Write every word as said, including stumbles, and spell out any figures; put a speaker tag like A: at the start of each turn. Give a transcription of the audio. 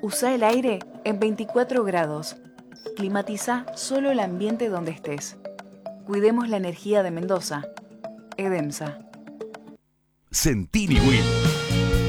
A: Usa el aire en veinticuatro grados. Climatiza solo el ambiente donde estés. Cuidemos la energía de Mendoza. Edemsa.
B: Centini Wind.